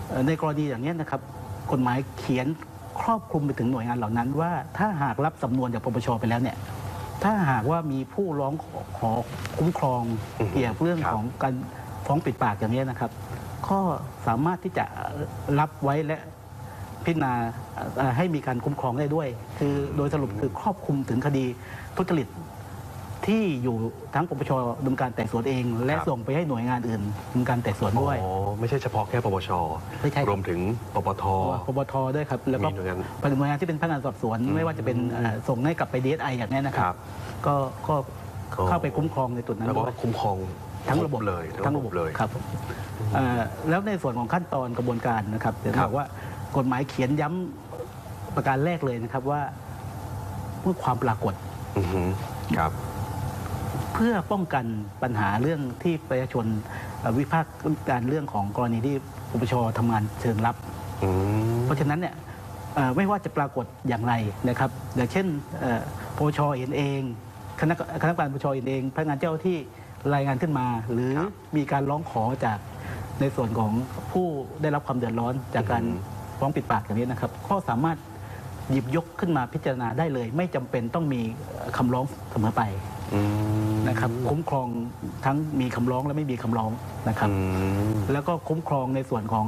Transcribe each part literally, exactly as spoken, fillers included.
ในกรณีอย่างนี้นะครับกฎหมายเขียนครอบคลุมไปถึงหน่วยงานเหล่านั้นว่าถ้าหากรับสำนวนจากปปชไปแล้วเนี่ยถ้าหากว่ามีผู้ร้องขอคุ้มครองเกี่ยวกับเรื่องของการฟ้องปิดปากอย่างนี้นะครับก็สามารถที่จะรับไว้และพิจารณาให้มีการคุ้มครองได้ด้วยคือโดยสรุปคือครอบคลุมถึงคดีทุจริตที่อยู่ทั้งปปชดำเนินการไต่สวนเองและส่งไปให้หน่วยงานอื่นดำเนินการไต่สวนด้วยอ๋อไม่ใช่เฉพาะแค่ปปชรวมถึงปปทปปทด้วยครับแล้วก็หน่วยงานที่เป็นพนักงานสอบสวนไม่ว่าจะเป็นส่งให้กลับไป ดี เอส ไอ อย่างนี้นะครับก็ก็เข้าไปคุ้มครองในจุดนั้นแล้วก็คุ้มครองทั้งระบบเลยทั้งระบบเลยครับแล้วในส่วนของขั้นตอนกระบวนการนะครับเดี๋ยวบอกว่ากฎหมายเขียนย้ำประการแรกเลยนะครับว่าเมื่อความปรากฏครับเพื่อป้องกันปัญหาเรื่องที่ประชาชนวิพากษ์วิจารณ์เรื่องของกรณีที่ปปชทำงานเชิงลับเพราะฉะนั้นเนี่ยไม่ว่าจะปรากฏอย่างไรนะครับอย่างเช่นปปชเองเองคณะคณะกรรมการปปชเองพนักงานเจ้าที่รายงานขึ้นมาหรือมีการร้องขอจากในส่วนของผู้ได้รับความเดือดร้อนจากการฟ้องปิดปากอย่างนี้นะครับก็สามารถหยิบยกขึ้นมาพิจารณาได้เลยไม่จำเป็นต้องมีคำร้องเสมอไปนะครับคุ้มครองทั้งมีคำร้องและไม่มีคำร้องนะครับแล้วก็คุ้มครองในส่วนของ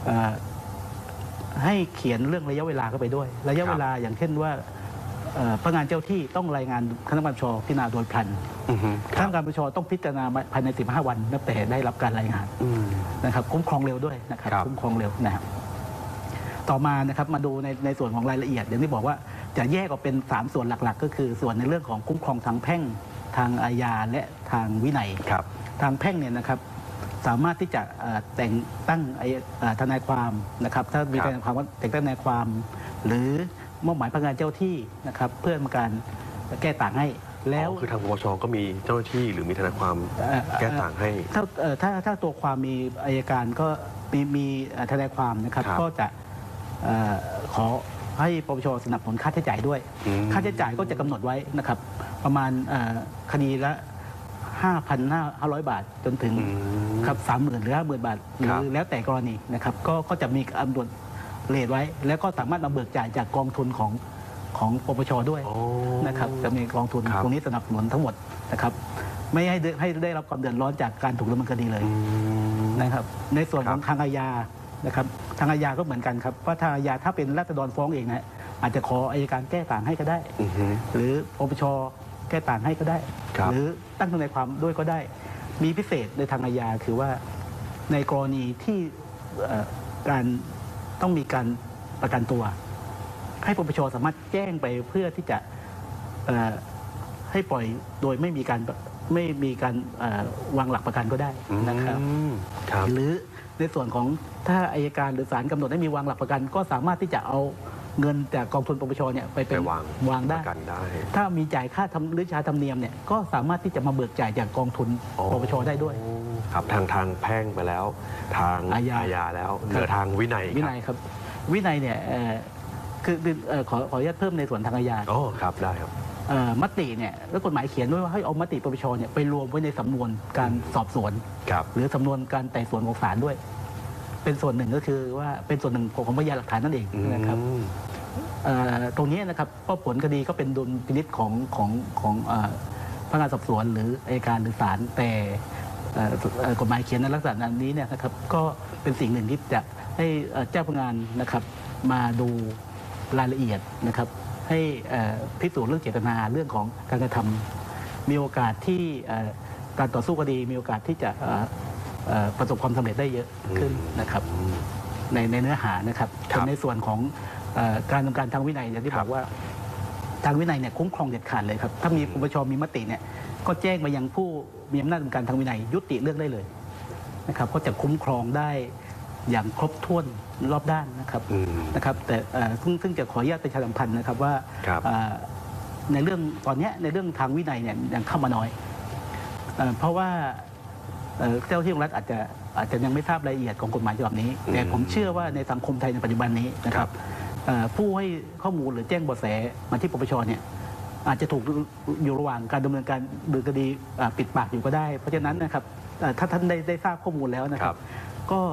ให้เขียนเรื่องระยะเวลาเข้าไปด้วยระยะเวลาอย่างเช่นว่าพนักงานเจ้าที่ต้องรายงานคณะกรรมการปปชพิจารณาโดยพลันคณะกรรมการปปชต้องพิจารณาภายในสิบห้าวันนับแต่ได้รับการรายงานนะครับคุ้มครองเร็วด้วยนะครับคุ้มครองเร็วนะครับต่อมานะครับมาดูในในส่วนของรายละเอียดอย่างที่บอกว่าจะแยกออกเป็นสามส่วนหลักๆก็คือส่วนในเรื่องของคุ้มครองทางแพ่งทางอาญาและทางวินัยทางแพ่งเนี่ยนะครับสามารถที่จะแต่งตั้งทนายความนะครับถ้ามีทนายความก็แต่งตั้งทนายความหรือมอบหมายพนักงานเจ้าที่นะครับเพื่อมาการแก้ต่างให้แล้วคือทางปปชก็มีเจ้าหน้าที่หรือมีทนายความแก้ต่างให้ถ้าถ้าถ้าตัวความมีอัยการก็มีมีทนายความนะครับก็จะขอให้ปปชสนับสนุนค่าใช้จ่ายด้วยค่าใช้จ่ายก็จะกำหนดไว้นะครับประมาณคดีละ ห้าพันห้าร้อย บาทจนถึงครับสามหมื่นหรือห้าหมื่นบาทหรือแล้วแต่กรณีนะครับก็ก็จะมีกำหนดเรทไว้แล้วก็สามารถมาเบิกจ่ายจากกองทุนของของปปชด้วยนะครับจะมีกองทุนตรงนี้สนับสนุนทั้งหมดนะครับไม่ให้ให้ได้รับความเดือดร้อนจากการถูกดำเนินคดีเลยนะครับในส่วนของทางอาญานะครับทางอาญาก็เหมือนกันครับว่าทางอาญาถ้าเป็นราษฎรฟ้องเองนะอาจจะขออัยการแก้ต่างให้ก็ได้หรือปปชแก้ต่างให้ก็ได้หรือตั้งทนายความด้วยก็ได้มีพิเศษในทางอาญาคือว่าในกรณีที่การต้องมีการประกันตัวให้ปปชสามารถแจ้งไปเพื่อที่จะให้ปล่อยโดยไม่มีการไม่มีการวางหลักประกันก็ได้นะครับหรือในส่วนของถ้าอัยการหรือศาลกำหนดให้มีวางหลักประกันก็สามารถที่จะเอาเงินจากกองทุนปปชเนี่ยไปเป็นวางได้ถ้ามีจ่ายค่าทำหรือชาธรรมเนียมเนี่ยก็สามารถที่จะมาเบิกจ่ายจากกองทุนปปชได้ด้วยครับทางทางแพ่งไปแล้วทางอาญาแล้วเหลือทางวินัยวินัยครับวินัยเนี่ยคือขอขออนุญาตเพิ่มในส่วนทางอาญาอ๋อครับได้ครับมติเนี่ยแล้วกฎหมายเขียนด้วยว่าให้เอามติปปชเนี่ยไปรวมไว้ในสำนวนการสอบสวนหรือสำนวนการไต่สวนของศาลด้วยเป็นส่วนหนึ่งก็คือว่าเป็นส่วนหนึ่งของพยานหลักฐานนั่นเองนะครับตรงนี้นะครับก็ผลคดีก็เป็นดุลพินิจของของของพนักงานสอบสวนหรืออัยการหรือศาลแต่กฎหมายเขียนในลักษณะนี้เนี่ยนะครับก็เป็นสิ่งหนึ่งที่จะให้เจ้าพนักงานนะครับมาดูรายละเอียดนะครับให้พิสูจน์เรื่องเจตนาเรื่องของการกระทำมีโอกาสที่การต่อสู้คดีมีโอกาสที่จะประสบความสำเร็จได้เยอะขึ้นนะครับในในเนื้อหานะครับในส่วนของการดำเนินการทางวินัยอย่างที่บอกว่าทางวินัยเนี่ยคุ้มครองเด็ดขาดเลยครับถ้ามีปปชมีมติเนี่ยก็แจ้งมายังผู้มีอำนาจดำเนินการทางวินัยยุติเรื่องได้เลยนะครับก็จะคุ้มครองได้อย่างครบถ้วนรอบด้านนะครับนะครับแต่ซึ่งซึ่งจะขออนุญาตประชาสัมพันธ์นะครับว่าในเรื่องตอนนี้ในเรื่องทางวินัยเนี่ยยังเข้ามาน้อยเพราะว่าเจ้าที่ของรัฐอาจจะอาจจะยังไม่ทราบรายละเอียดของกฎหมายฉบับนี้แต่ผมเชื่อว่าในสังคมไทยในปัจจุบันนี้นะครับผู้ให้ข้อมูลหรือแจ้งเบาะแสมาที่ปปชเนี่ยอาจจะถูกอยู่ระหว่างการดำเนินการหรือคดีปิดปากอยู่ก็ได้เพราะฉะนั้นนะครับถ้าท่านได้ได้ทราบข้อมูลแล้วนะครับก็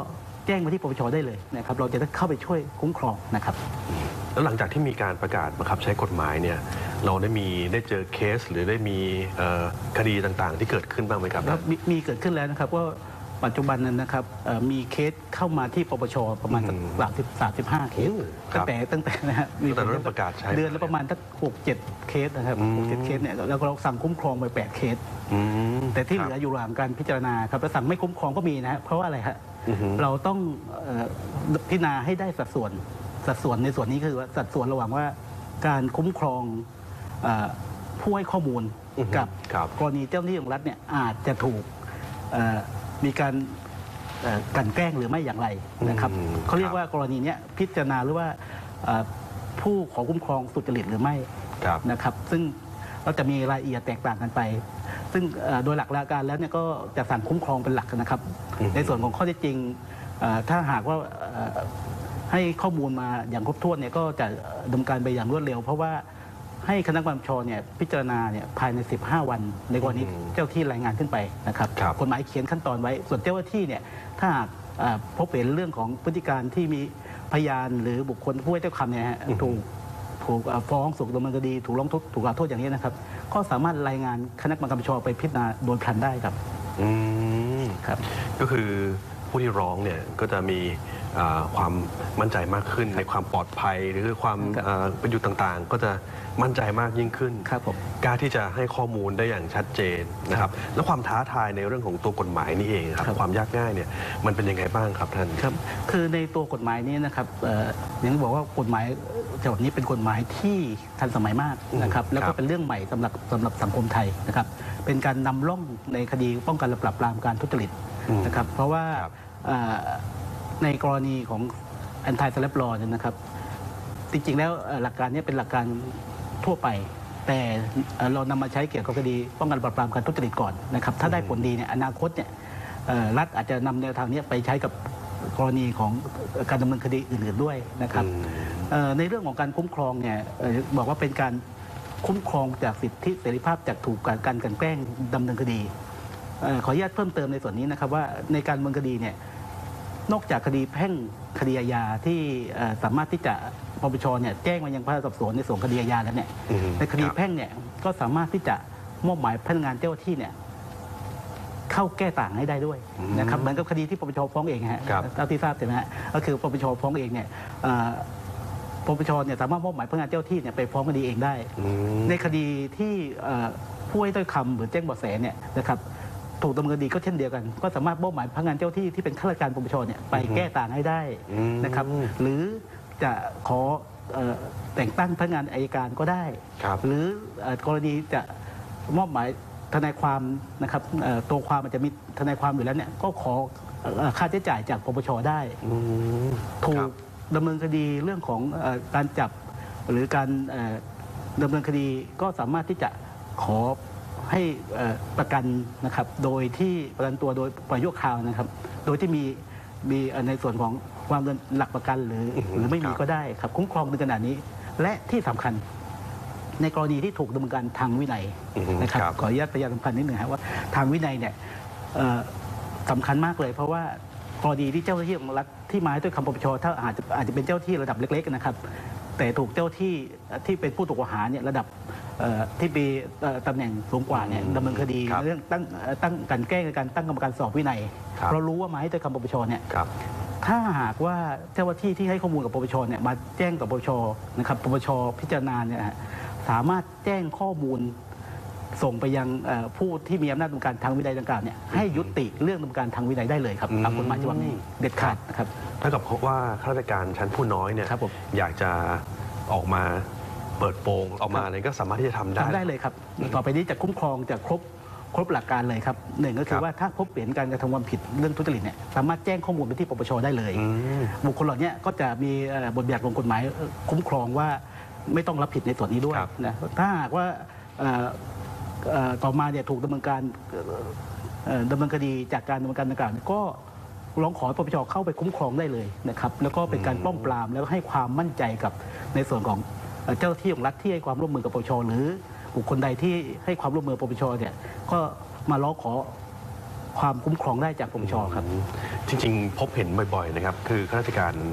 แจ้งมาที่ปปชได้เลยนะครับเราจะได้เข้าไปช่วยคุ้มครองนะครับแล้วหลังจากที่มีการประกาศบังคับใช้กฎหมายเนี่ยเราได้มีได้เจอเคสหรือได้มีคดีต่างๆที่เกิดขึ้นบ้างไหมครับมมีเกิดขึ้นแล้วนะครับว่าปัจจุบันนั้นนะครับมีเคสเข้ามาที่ปปชประมาณสักสามสิบสามสิบห้าเคสตั้งแต่ตั้งแต่นะฮะมีเริ่มประกาศใช้เดือนละประมาณสักหกเจ็ดเคสนะครับหกเจ็ดเคสเนี่ยแล้วเราสั่งคุ้มครองไปแปดเคสแต่ที่เหลืออยู่ระหว่างการพิจารณาครับแล้วสั่งไม่คุ้มครองก็มีนะเพราะว่าอะไรฮะเราต้องพิจารณาให้ได้สัดส่วนสัดส่วนในส่วนนี้คือว่าสัดส่วนระหว่างว่าการคุ้มครองผู้ให้ข้อมูลกับกรณีเจ้าหน้าที่ของรัฐเนี่ยอาจจะถูกมีการกลั่นแกล้งหรือไม่อย่างไรนะครับเขาเรียกว่ากรณีนี้พิจารณาหรือว่าผู้ขอคุ้มครองสุจริตหรือไม่นะครับซึ่งเราจะมีรายละเอียดแตกต่างกันไปซึ่งโดยหลักการแล้วเนี่ยก็จะสั่งคุ้มครองเป็นหลักนะครับในส่วนของข้อเท็จจริงถ้าหากว่าให้ข้อมูลมาอย่างครบถ้วนเนี่ยก็จะดำเนินการไปอย่างรวดเร็วเพราะว่าให้คณะกรรมการเนี่ยพิจารณาเนี่ยภายในสิบห้าวันในกรณีเจ้าที่รายงานขึ้นไปนะครับกฎหมายเขียนขั้นตอนไว้ส่วนเจ้าหน้าที่เนี่ยถ้าหากพบเห็นเรื่องของพฤติการที่มีพยานหรือบุคคลผู้ให้เจ้าคำเนี่ยถูกถูกฟ้องถูกดำเนินคดีถูกร้องทุกข์ถูกกล่าวโทษอย่างนี้นะครับก็สามารถรายงานคณะกรรมการไปพิจารณาโดยพลันได้ครับอืมครับก็คือผู้ที่ร้องเนี่ยก็จะมีความมั่นใจมากขึ้นในความปลอดภัยหรือความประโยชน์ต่างๆก็จะมั่นใจมากยิ่งขึ้นครับผมกล้าที่จะให้ข้อมูลได้อย่างชัดเจนนะครับแล้วความท้าทายในเรื่องของตัวกฎหมายนี่เองครับความยากง่ายเนี่ยมันเป็นยังไงบ้างครับท่านครับคือในตัวกฎหมายนี้นะครับอย่างที่บอกว่ากฎหมายฉบับนี้เป็นกฎหมายที่ทันสมัยมากนะครับแล้วก็เป็นเรื่องใหม่สำหรับสำหรับสังคมไทยนะครับเป็นการนำร่องในคดีป้องกันและปราบปรามการทุจริตนะครับเพราะว่าในกรณีของ anti slap law เนี่ยนะครับจริงๆแล้วหลักการนี้เป็นหลักการทั่วไปแต่เรานำมาใช้เกี่ยวกับคดีป้องกันปราบปรามการทุจริตก่อนนะครับถ้าได้ผลดีเนี่ยอนาคตเนี่ยรัฐอาจจะนำแนวทางนี้ไปใช้กับกรณีของการดำเนินคดีอื่นๆด้วยนะครับในเรื่องของการคุ้มครองเนี่ยบอกว่าเป็นการคุ้มครองจากสิทธิเสรีภาพจากถูกการกลั่นแกล้งดำเนินคดีขออนุญาตเพิ่มเติมในส่วนนี้นะครับว่าในการดำเนินคดีเนี่ยนอกจากคดีแพ่งคดีอาญาที่สามารถที่จะปปชเนี่ยแจ้งมายังพนักงานสอบสวนในส่วนคดีอาญาแล้วเนี่ยในคดีแพ่งเนี่ยก็สามารถที่จะมอบหมายพนักงานเจ้าหน้าที่เนี่ยเข้าแก้ต่างให้ได้ด้วยนะครับเหมือนกับคดีที่ปปชฟ้องเองฮะเท่าที่ทราบใช่ไหมฮะก็คือปปชฟ้องเองเนี่ยปปชเนี่ยสามารถมอบหมายพนักงานเจ้าหน้าที่เนี่ยไปฟ้องคดีเองได้ในคดีที่ผู้ให้ถ้อยคำหรือแจ้งเบาะแสเนี่ยนะครับถูกดำเนินคดีก็เช่นเดียวกันก็สามารถมอบหมายพนักงานเจ้าที่ที่เป็นข้าราชการปปชเนี่ยไปแก้ต่างให้ได้นะครับหรือจะขอแต่งตั้งพนักงานอัยการก็ได้หรือกรณีจะมอบหมายทนายความนะครับตัวความอาจจะมีทนายความอยู่แล้วเนี่ยก็ขอค่าใช้จ่ายจากปปชได้ถูกดำเนินคดีเรื่องของการจับหรือการดำเนินคดีก็สามารถที่จะขอให้ประกันนะครับโดยที่ประกันตัวโดยปล่อยชั่วคราวนะครับโดยที่มีมีในส่วนของความเงินหลักประกันหรือหรือไม่มีก็ได้ครับคุ้มครองในขณะนี้และที่สำคัญในกรณีที่ถูกดำเนินการทางวินัยนะครับขออนุญาตประชาสัมพันธ์นิดหนึ่งครับว่าทางวินัยเนี่ยสำคัญมากเลยเพราะว่ากรณีที่เจ้าหน้าที่ของรัฐที่มาด้วยคำปปชถ้าอาจจะอาจจะเป็นเจ้าที่ระดับเล็กๆนะครับแต่ถูกเจ้าที่ที่เป็นผู้ถูกกล่าวหาเนี่ยระดับที่มีตำแหน่งสูงกว่าเนี่ยดำเนินคดีเรื่องตั้งตั้งการแก้การตั้งกรรมการสอบวินัยเรารู้ว่ามาให้ด้วยคำปปชเนี่ยถ้าหากว่าเจ้าหน้าที่ที่ให้ข้อมูลกับปปชเนี่ยมาแจ้งกับปปชนะครับปปชพิจารณาเนี่ยสามารถแจ้งข้อมูลส่งไปยังผู้ที่มีอำนาจดำเนินการทางวินัยดังกล่าวเนี่ยให้ยุติเรื่องดำเนินการทางวินัยได้เลยครับตามกฎหมายฉบับนี้เด็ดขาดนะครับถ้ากับว่าข้าราชการชั้นผู้น้อยเนี่ยอยากจะออกมาเปิดโปงออกมาอะไรก็สามารถที่จะทำได้ทำได้เลยครับต่อไปนี้จะคุ้มครองจะครบครบหลักการเลยครับหนึ่งก็คือว่าถ้าพบเห็นการกระทำความผิดเรื่องทุจริตเนี่ยสามารถแจ้งข้อมูลไปที่ปปชได้เลยบุคคลเหล่านี้ก็จะมีบทบัญญัติของกฎหมายคุ้มครองว่าไม่ต้องรับผิดในส่วนนี้ด้วยนะถ้าหากว่าต่อมาเนี่ยถูกดำเนินการดำเนินคดีจากการดำเนินการดังกล่าวก็ร้องขอปปชเข้าไปคุ้มครองได้เลยนะครับแล้วก็เป็นการป้องปรามแล้วให้ความมั่นใจกับในส่วนของเจ้าหน้าที่ของรัฐที่ให้ความร่วมมือกับปปชหรือบุคคลใดที่ให้ความร่วมมือปปชเนี่ยก็มาร้องขอความคุ้มครองได้จากปปชครับจริงๆ พบเห็นบ่อยๆนะครับคือข้าราชการ